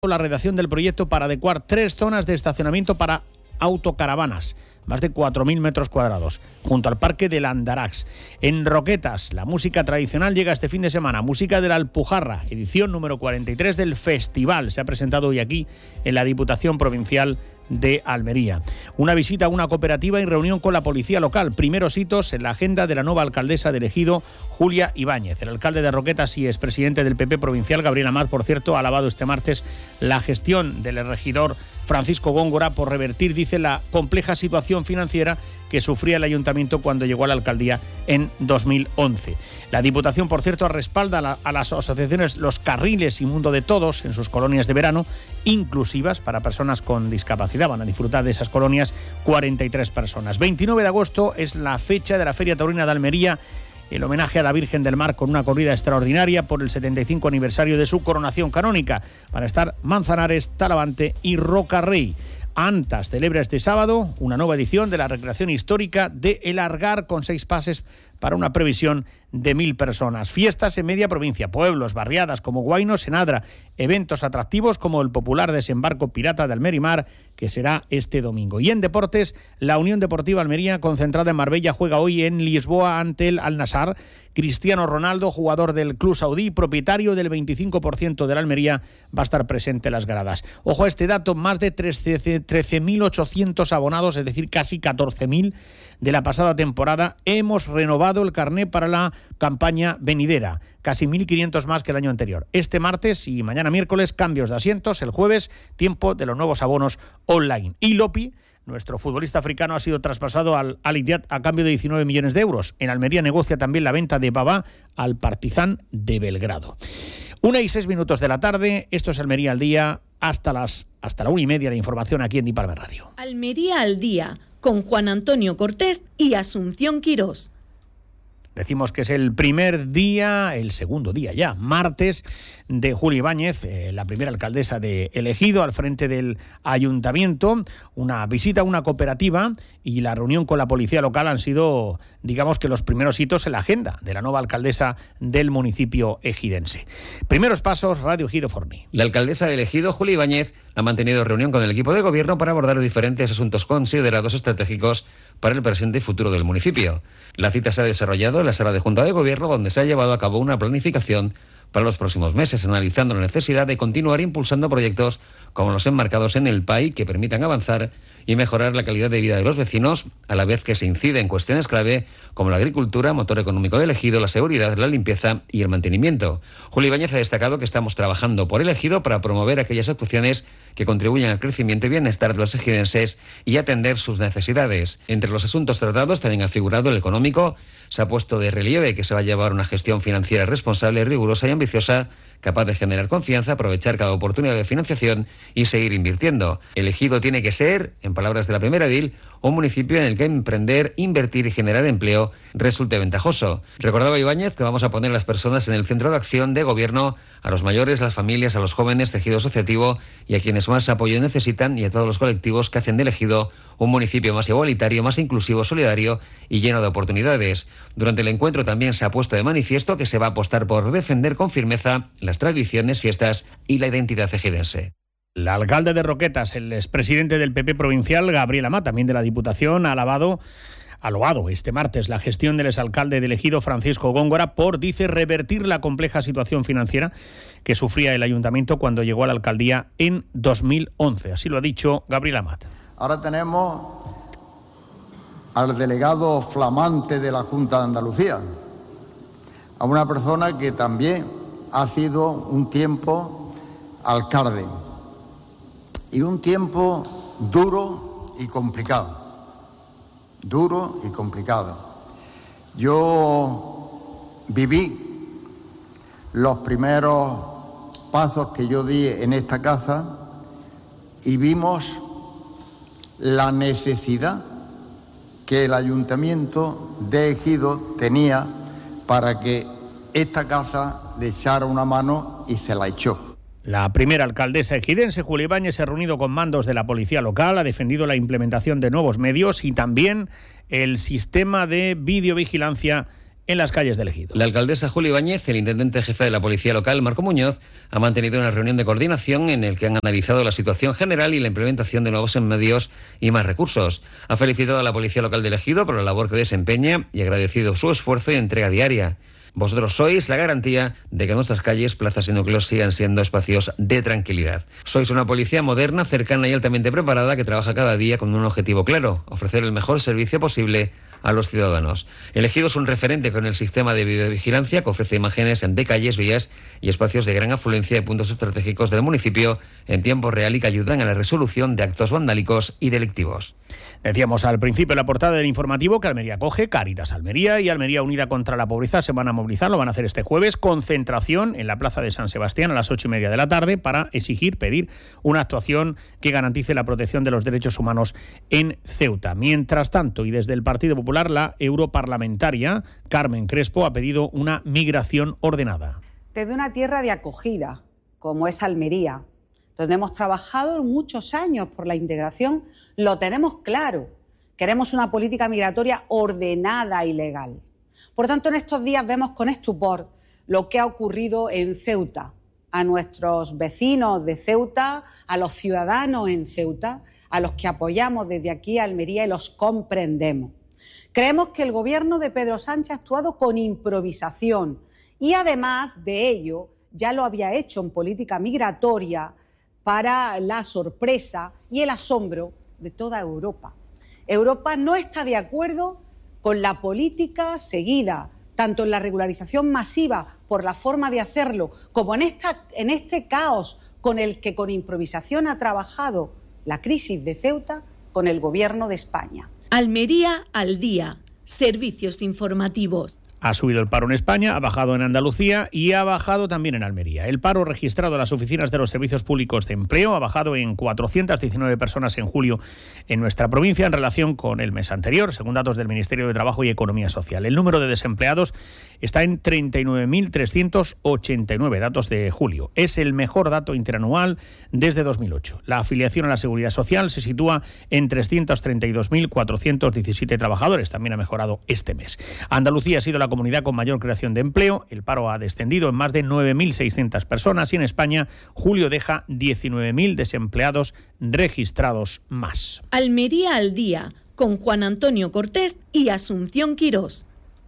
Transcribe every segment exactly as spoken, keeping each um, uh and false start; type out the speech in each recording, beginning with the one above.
la redacción del proyecto para adecuar tres zonas de estacionamiento para autocaravanas, más de cuatro mil metros cuadrados, junto al Parque del Andarax. En Roquetas, la música tradicional llega este fin de semana, música de la Alpujarra, edición número cuarenta y tres del festival. Se ha presentado hoy aquí en la Diputación Provincial de Almería. Una visita a una cooperativa y reunión con la policía local. Primeros hitos en la agenda de la nueva alcaldesa de Ejido, Julia Ibáñez. El alcalde de Roquetas y expresidente del P P provincial, Gabriel Amat, por cierto, ha alabado este martes la gestión del regidor Francisco Góngora por revertir, dice, la compleja situación financiera que sufría el ayuntamiento cuando llegó a la alcaldía en dos mil once. La Diputación, por cierto, respalda a, la, a las asociaciones Los Carriles y Mundo de Todos en sus colonias de verano, inclusivas para personas con discapacidad. Van a disfrutar de esas colonias cuarenta y tres personas. veintinueve de agosto es la fecha de la Feria Taurina de Almería, el homenaje a la Virgen del Mar con una corrida extraordinaria por el setenta y cinco aniversario de su coronación canónica. Van a estar Manzanares, Talavante y Rocarrey. Antas celebra este sábado una nueva edición de la recreación histórica de El Argar, con seis pases para una previsión de mil personas. Fiestas en media provincia, pueblos, barriadas como Guaynos en Adra, eventos atractivos como el popular desembarco pirata de Almerimar, que será este domingo. Y en deportes, la Unión Deportiva Almería, concentrada en Marbella, juega hoy en Lisboa ante el Al-Nassr. Cristiano Ronaldo, jugador del club saudí, propietario del veinticinco por ciento de la Almería, va a estar presente en las gradas. Ojo a este dato, más de trece mil ochocientos abonados, es decir, casi catorce mil de la pasada temporada. Hemos renovado el carné para la campaña venidera, casi mil quinientos más que el año anterior. Este martes y mañana miércoles, cambios de asientos. El jueves, tiempo de los nuevos abonos online. Y Lopi, nuestro futbolista africano, ha sido traspasado al Al-Ittihad a cambio de diecinueve millones de euros. En Almería negocia también la venta de Babá al Partizan de Belgrado. Una y seis minutos de la tarde, esto es Almería al Día, hasta las hasta la una y media la información aquí en Diparme Radio. Almería al Día, con Juan Antonio Cortés y Asunción Quirós. Decimos que es el primer día, el segundo día ya, martes, de Julia Ibáñez, eh, la primera alcaldesa de Ejido, al frente del ayuntamiento. Una visita a una cooperativa y la reunión con la policía local han sido, digamos, que los primeros hitos en la agenda de la nueva alcaldesa del municipio ejidense. Primeros pasos, Radio Ejido Forní. La alcaldesa de Ejido, Julia Ibáñez, ha mantenido reunión con el equipo de gobierno para abordar diferentes asuntos considerados estratégicos para el presente y futuro del municipio. La cita se ha desarrollado en la sala de Junta de Gobierno, donde se ha llevado a cabo una planificación para los próximos meses, analizando la necesidad de continuar impulsando proyectos como los enmarcados en el P A I, que permitan avanzar y mejorar la calidad de vida de los vecinos, a la vez que se incide en cuestiones clave como la agricultura, motor económico del Ejido, la seguridad, la limpieza y el mantenimiento. Julia Ibáñez ha destacado que estamos trabajando por el Ejido para promover aquellas actuaciones que contribuyan al crecimiento y bienestar de los ejidenses y atender sus necesidades. Entre los asuntos tratados también ha figurado el económico. Se ha puesto de relieve que se va a llevar una gestión financiera responsable, rigurosa y ambiciosa, capaz de generar confianza, aprovechar cada oportunidad de financiación y seguir invirtiendo. El Ejido tiene que ser, en palabras de la primera edil, un municipio en el que emprender, invertir y generar empleo resulte ventajoso. Recordaba Ibáñez que vamos a poner a las personas en el centro de acción de gobierno, a los mayores, las familias, a los jóvenes, tejido asociativo y a quienes más apoyo necesitan, y a todos los colectivos que hacen del Ejido un municipio más igualitario, más inclusivo, solidario y lleno de oportunidades. Durante el encuentro también se ha puesto de manifiesto que se va a apostar por defender con firmeza las tradiciones, fiestas y la identidad ejidense. El alcalde de Roquetas, el expresidente del P P provincial, Gabriel Amat, también de la Diputación, ha alabado, ha loado este martes la gestión del exalcalde de Ejido, Francisco Góngora, por, dice, revertir la compleja situación financiera que sufría el ayuntamiento cuando llegó a la alcaldía en dos mil once. Así lo ha dicho Gabriel Amat. Ahora tenemos al delegado flamante de la Junta de Andalucía, a una persona que también ha sido un tiempo alcalde, y un tiempo duro y complicado, duro y complicado. Yo viví los primeros pasos que yo di en esta casa y vimos la necesidad que el ayuntamiento de Ejido tenía para que esta casa le echara una mano, y se la echó. La primera alcaldesa ejidense, Julia Ibáñez, se ha reunido con mandos de la policía local, ha defendido la implementación de nuevos medios y también el sistema de videovigilancia en las calles del Ejido. La alcaldesa Julia Ibáñez, el intendente jefe de la policía local, Marco Muñoz, ha mantenido una reunión de coordinación en el que han analizado la situación general y la implementación de nuevos medios y más recursos. Ha felicitado a la policía local del Ejido por la labor que desempeña y agradecido su esfuerzo y entrega diaria. Vosotros sois la garantía de que nuestras calles, plazas y núcleos sigan siendo espacios de tranquilidad. Sois una policía moderna, cercana y altamente preparada que trabaja cada día con un objetivo claro: ofrecer el mejor servicio posible a los ciudadanos. El Ejido es un referente con el sistema de videovigilancia que ofrece imágenes de calles, vías y espacios de gran afluencia y puntos estratégicos del municipio en tiempo real y que ayudan a la resolución de actos vandálicos y delictivos. Decíamos al principio en la portada del informativo que Almería coge, Cáritas Almería y Almería Unida contra la Pobreza se van a movilizar, lo van a hacer este jueves, concentración en la Plaza de San Sebastián a las ocho y media de la tarde para exigir, pedir una actuación que garantice la protección de los derechos humanos en Ceuta. Mientras tanto, y desde el Partido Popular, la europarlamentaria Carmen Crespo ha pedido una migración ordenada. Desde una tierra de acogida, como es Almería, donde hemos trabajado muchos años por la integración, lo tenemos claro. Queremos una política migratoria ordenada y legal. Por tanto, en estos días vemos con estupor lo que ha ocurrido en Ceuta. A nuestros vecinos de Ceuta, a los ciudadanos en Ceuta, a los que apoyamos desde aquí a Almería y los comprendemos. Creemos que el gobierno de Pedro Sánchez ha actuado con improvisación y además de ello ya lo había hecho en política migratoria para la sorpresa y el asombro de toda Europa. Europa no está de acuerdo con la política seguida, tanto en la regularización masiva por la forma de hacerlo, como en, esta, en este caos con el que con improvisación ha trabajado la crisis de Ceuta con el gobierno de España. Almería al día. Servicios informativos. Ha subido el paro en España, ha bajado en Andalucía y ha bajado también en Almería. El paro registrado en las oficinas de los servicios públicos de empleo ha bajado en cuatrocientas diecinueve personas en julio en nuestra provincia en relación con el mes anterior, según datos del Ministerio de Trabajo y Economía Social. El número de desempleados está en treinta y nueve mil trescientos ochenta y nueve, datos de julio. Es el mejor dato interanual desde dos mil ocho. La afiliación a la Seguridad Social se sitúa en trescientos treinta y dos mil cuatrocientos diecisiete trabajadores. También ha mejorado este mes. Andalucía ha sido la comunidad con mayor creación de empleo. El paro ha descendido en más de nueve mil seiscientas personas y en España julio deja diecinueve mil desempleados registrados más. Almería al día, con Juan Antonio Cortés y Asunción Quirós.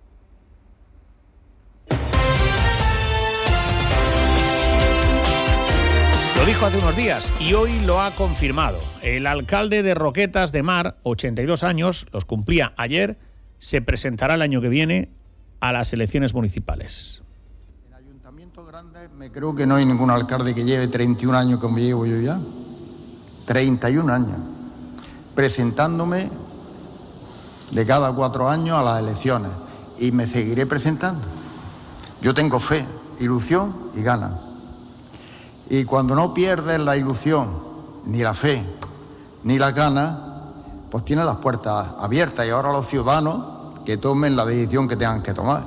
Lo dijo hace unos días y hoy lo ha confirmado. El alcalde de Roquetas de Mar, ochenta y dos años, los cumplía ayer, se presentará el año que viene a las elecciones municipales. En ayuntamientos grandes me creo que no hay ningún alcalde que lleve treinta y un años como llevo yo ya. treinta y un años. Presentándome de cada cuatro años a las elecciones. Y me seguiré presentando. Yo tengo fe, ilusión y ganas. Y cuando no pierdes la ilusión, ni la fe, ni la ganas, pues tienes las puertas abiertas. Y ahora los ciudadanos que tomen la decisión que tengan que tomar.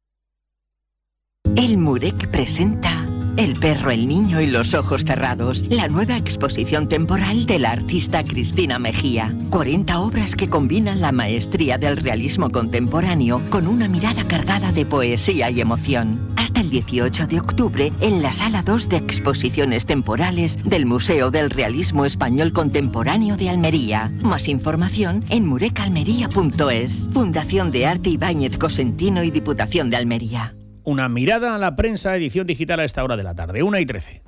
El Murec presenta El perro, el niño y los ojos cerrados, la nueva exposición temporal de la artista Cristina Mejía. cuarenta obras que combinan la maestría del realismo contemporáneo con una mirada cargada de poesía y emoción. Hasta el dieciocho de octubre en la Sala dos de Exposiciones Temporales del Museo del Realismo Español Contemporáneo de Almería. Más información en murecalmería punto es. Fundación de Arte Ibáñez Cosentino y Diputación de Almería. Una mirada a la prensa, edición digital a esta hora de la tarde, una y trece.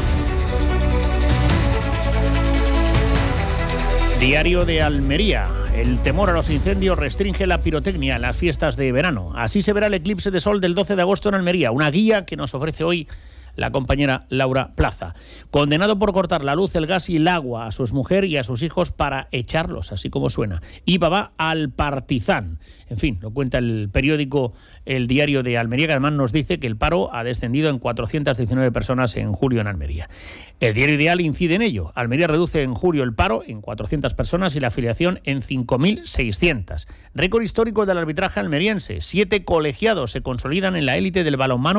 Diario de Almería. El temor a los incendios restringe la pirotecnia en las fiestas de verano. Así se verá el eclipse de sol del doce de agosto en Almería. Una guía que nos ofrece hoy la compañera Laura Plaza. Condenado por cortar la luz, el gas y el agua a su exmujer y a sus hijos para echarlos, así como suena. Y va al Partizan. En fin, lo cuenta el periódico El Diario de Almería, que además nos dice que el paro ha descendido en cuatrocientas diecinueve personas en julio en Almería. El Diario Ideal incide en ello. Almería reduce en julio el paro en cuatrocientas personas y la afiliación en cinco mil seiscientas. Récord histórico del arbitraje almeriense. Siete colegiados se consolidan en la élite del balonmano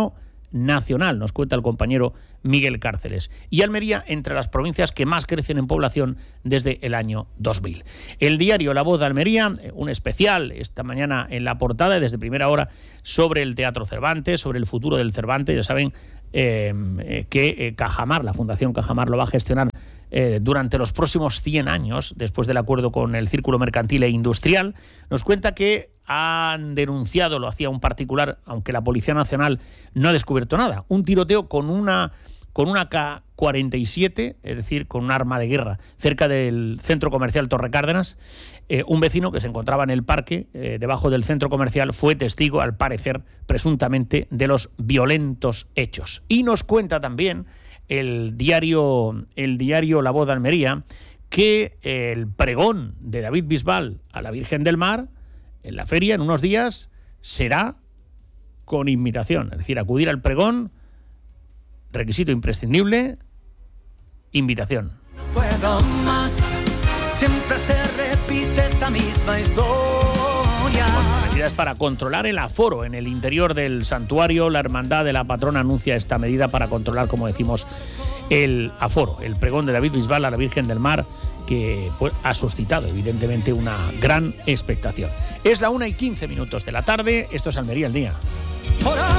nacional, nos cuenta el compañero Miguel Cárceles. Y Almería entre las provincias que más crecen en población desde el año dos mil. El diario La Voz de Almería, un especial esta mañana en la portada desde primera hora sobre el Teatro Cervantes, sobre el futuro del Cervantes. Ya saben eh, eh, que eh, Cajamar, la Fundación Cajamar, lo va a gestionar eh, durante los próximos cien años, después del acuerdo con el Círculo Mercantil e Industrial. Nos cuenta que han denunciado, lo hacía un particular, aunque la Policía Nacional no ha descubierto nada, un tiroteo con una con una K cuarenta y siete, es decir, con un arma de guerra, cerca del centro comercial Torre Cárdenas. Eh, un vecino que se encontraba en el parque, eh, debajo del centro comercial, fue testigo, al parecer, presuntamente, de los violentos hechos. Y nos cuenta también el diario, el diario La Voz de Almería que el pregón de David Bisbal a la Virgen del Mar en la feria, en unos días, será con invitación. Es decir, acudir al pregón, requisito imprescindible, invitación. No puedo más, siempre se repite esta misma historia. Bueno, medidas para controlar el aforo en el interior del santuario. La Hermandad de la Patrona anuncia esta medida para controlar, como decimos, el aforo. El pregón de David Bisbal a la Virgen del Mar, que pues, ha suscitado evidentemente una gran expectación. Es la una y quince minutos de la tarde. Esto es Almería al día. Ahora